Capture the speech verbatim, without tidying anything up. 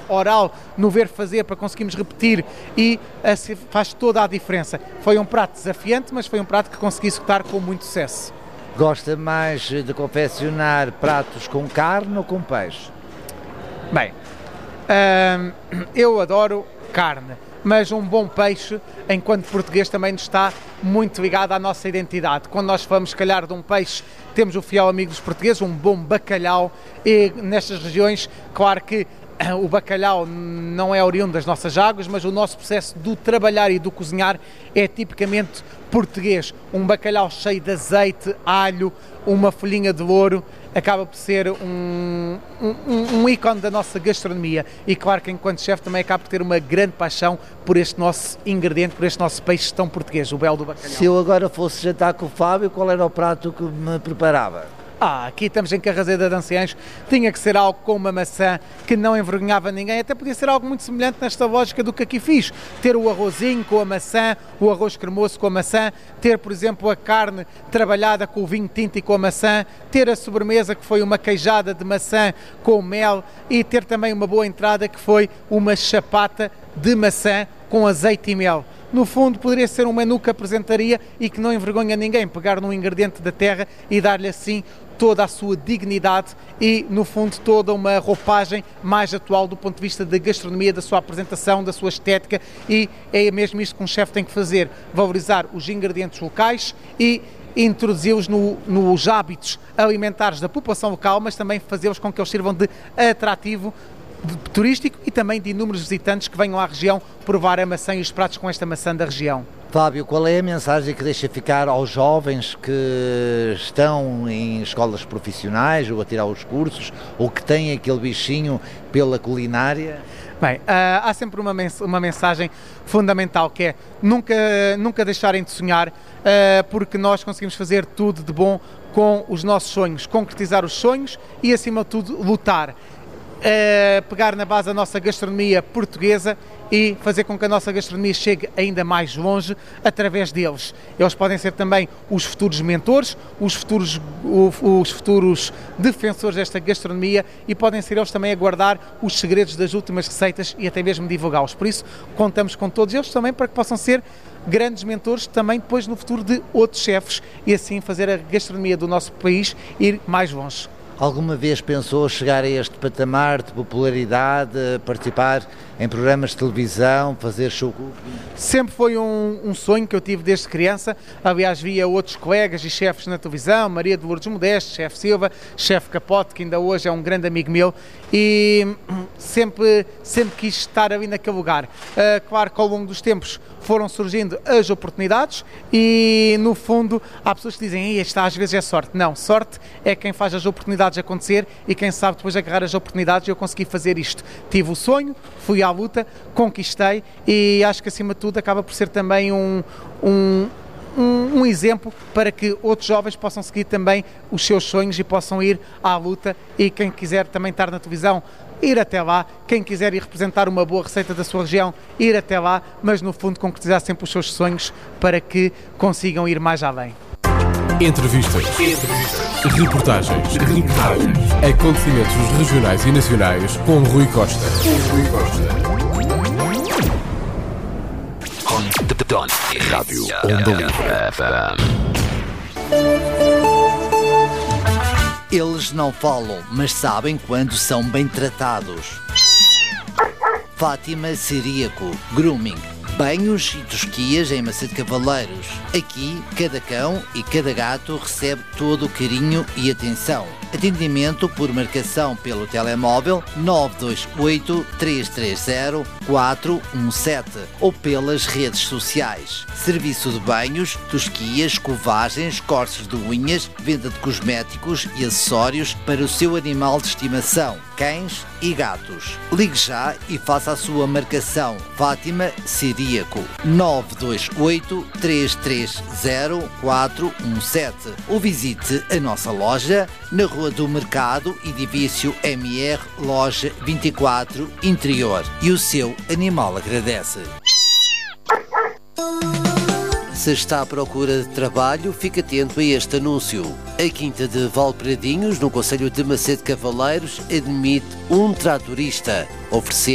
oral, no ver fazer, para conseguirmos repetir, e assim, faz toda a diferença. Foi um prato desafiante, mas foi um prato que consegui executar com muito sucesso. Gosta mais de confeccionar pratos com carne ou com peixe? Bem, hum, eu adoro carne, mas um bom peixe, enquanto português, também nos está muito ligado à nossa identidade. Quando nós falamos, se calhar, de um peixe, temos o fiel amigo dos portugueses, um bom bacalhau, e nestas regiões, claro que o bacalhau não é oriundo das nossas águas, mas o nosso processo do trabalhar e do cozinhar é tipicamente português. Um bacalhau cheio de azeite, alho, uma folhinha de louro, acaba por ser um, um, um ícone da nossa gastronomia, e claro que enquanto chefe também acaba por ter uma grande paixão por este nosso ingrediente, por este nosso peixe tão português, o belo do bacalhau. Se eu agora fosse jantar com o Fábio, qual era o prato que me preparava? Ah, aqui estamos em Carraseda de Anciães, tinha que ser algo com uma maçã que não envergonhava ninguém, até podia ser algo muito semelhante nesta lógica do que aqui fiz, ter o arrozinho com a maçã, o arroz cremoso com a maçã, ter, por exemplo, a carne trabalhada com o vinho tinto e com a maçã, ter a sobremesa que foi uma queijada de maçã com mel, e ter também uma boa entrada que foi uma chapata de maçã com azeite e mel. No fundo, poderia ser um menu que apresentaria e que não envergonha ninguém, pegar num ingrediente da terra e dar-lhe assim toda a sua dignidade e, no fundo, toda uma roupagem mais atual do ponto de vista da gastronomia, da sua apresentação, da sua estética, e é mesmo isto que um chefe tem que fazer, valorizar os ingredientes locais e introduzi-los no, nos hábitos alimentares da população local, mas também fazê-los com que eles sirvam de atrativo turístico e também de inúmeros visitantes que venham à região provar a maçã e os pratos com esta maçã da região. Fábio, qual é a mensagem que deixa ficar aos jovens que estão em escolas profissionais ou a tirar os cursos, ou que têm aquele bichinho pela culinária? Bem, uh, há sempre uma, mens- uma mensagem fundamental, que é nunca, nunca deixarem de sonhar, uh, porque nós conseguimos fazer tudo de bom com os nossos sonhos, concretizar os sonhos e, acima de tudo, lutar. Uh, pegar na base da nossa gastronomia portuguesa e fazer com que a nossa gastronomia chegue ainda mais longe através deles. Eles podem ser também os futuros mentores, os futuros, os futuros defensores desta gastronomia, e podem ser eles também a guardar os segredos das últimas receitas e até mesmo divulgá-los. Por isso, contamos com todos eles também para que possam ser grandes mentores também depois no futuro de outros chefes, e assim fazer a gastronomia do nosso país ir mais longe. Alguma vez pensou chegar a este patamar de popularidade, participar em programas de televisão, fazer show? Sempre foi um, um sonho que eu tive desde criança. Aliás, via outros colegas e chefes na televisão, Maria de Lourdes Modesto, chefe Silva, chefe Capote, que ainda hoje é um grande amigo meu, e sempre, sempre quis estar ali naquele lugar. Uh, claro que ao longo dos tempos foram surgindo as oportunidades e, no fundo, há pessoas que dizem, esta às vezes é sorte. Não, sorte é quem faz as oportunidades acontecer e quem sabe depois agarrar as oportunidades, e eu consegui fazer isto. Tive o sonho, fui à luta, conquistei, e acho que acima de tudo acaba por ser também um, um, um, um exemplo para que outros jovens possam seguir também os seus sonhos e possam ir à luta, e quem quiser também estar na televisão, ir até lá, quem quiser ir representar uma boa receita da sua região, ir até lá, mas no fundo concretizar sempre os seus sonhos para que consigam ir mais além. Entrevistas. Entrevistas. Reportagens. Reportagens. Acontecimentos regionais e nacionais com Rui Costa. Rui Costa. Rádio Onda Livre. Eles não falam, mas sabem quando são bem tratados. Fátima Ciríaco Grooming. Banhos e tosquias em Macedo Cavaleiros. Aqui, cada cão e cada gato recebe todo o carinho e atenção. Atendimento por marcação pelo telemóvel nove dois oito, três três zero, quatro um sete ou pelas redes sociais. Serviço de banhos, tosquias, escovagens, cortes de unhas, venda de cosméticos e acessórios para o seu animal de estimação, cães e gatos. Ligue já e faça a sua marcação. Fátima Ciríaco nove dois oito, três três zero, quatro um sete ou visite a nossa loja na Rua do Mercado, edifício M R, loja vinte e quatro, interior, e o seu animal agradece. Se está à procura de trabalho, fique atento a este anúncio. A Quinta de Valpradinhos, no concelho de Macedo Cavaleiros, admite um tratorista, oferecendo